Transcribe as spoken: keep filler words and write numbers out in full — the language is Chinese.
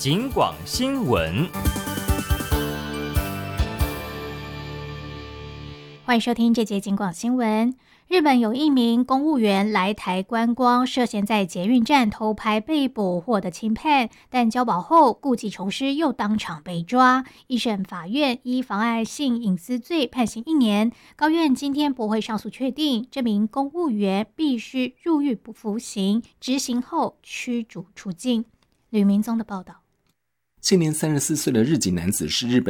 警广新闻。 欢迎收听这节警广新闻。日本有一名公务员来台观光，涉嫌在捷运站偷拍被捕，获得轻判，但交保后故技重施，又当场被抓。一审法院依妨碍性隐私罪判刑一年。高院今天驳回上诉，确定这名公务员必须入狱不服刑，执行后驱逐出境。吕明宗的报道。 现年三十四岁的日籍男子是日本